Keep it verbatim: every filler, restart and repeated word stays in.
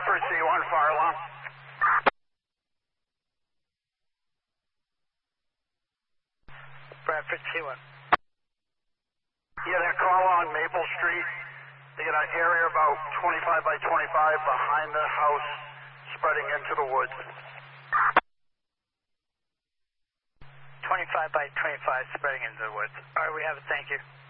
Bradford, C one, fire alarm. Bradford, C one. Yeah, they're call on Maple Street. They got an area about twenty-five by twenty-five behind the house, spreading into the woods. twenty-five by twenty-five, spreading into the woods. All right, we have it. Thank you.